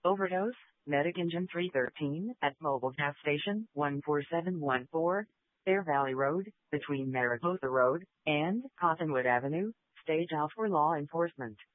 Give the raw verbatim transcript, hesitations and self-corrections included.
Overdose, Medic Engine three thirteen, at Mobile Gas Station, one four seven one four, Bear Valley Road, between Mariposa Road and Cottonwood Avenue, stage out for law enforcement.